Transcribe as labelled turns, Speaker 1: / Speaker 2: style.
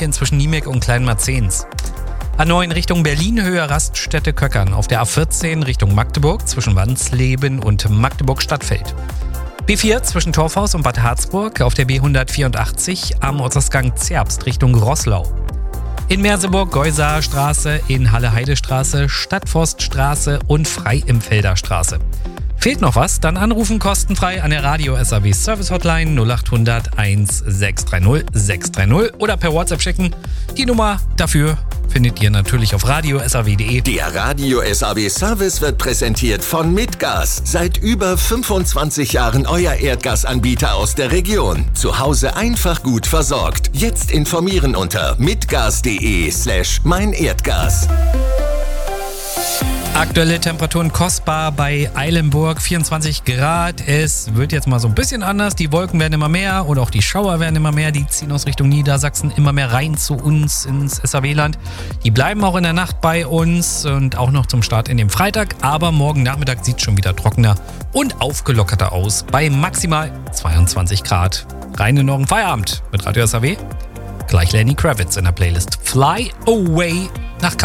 Speaker 1: München zwischen Niemek und Kleinmarzens. A9 Richtung Berlin, Höhe Raststätte Köckern. Auf der A14 Richtung Magdeburg zwischen Wandsleben und Magdeburg-Stadtfeld. B4 zwischen Torfhaus und Bad Harzburg. Auf der B184 am Ortsausgang Zerbst Richtung Roßlau. In Merseburg Geusaer Straße, in Halle-Heide-Straße, Stadtforststraße und Freiimfelder Straße. Fehlt noch was? Dann anrufen kostenfrei an der Radio SAW Service Hotline 0800 1630 630 oder per WhatsApp schicken. Die Nummer dafür findet ihr natürlich auf radiosaw.de.
Speaker 2: Der Radio SAW Service wird präsentiert von Mitgas. Seit über 25 Jahren euer Erdgasanbieter aus der Region. Zu Hause einfach gut versorgt. Jetzt informieren unter mitgas.de/meinerdgas.
Speaker 1: Aktuelle Temperaturen kostbar bei Eilenburg, 24 Grad. Es wird jetzt mal so ein bisschen anders. Die Wolken werden immer mehr und auch die Schauer werden immer mehr. Die ziehen aus Richtung Niedersachsen immer mehr rein zu uns ins SAW-Land. Die bleiben auch in der Nacht bei uns und auch noch zum Start in den Freitag. Aber morgen Nachmittag sieht es schon wieder trockener und aufgelockerter aus bei maximal 22 Grad. Rein in Norden Feierabend mit Radio SAW. Gleich Lenny Kravitz in der Playlist Fly Away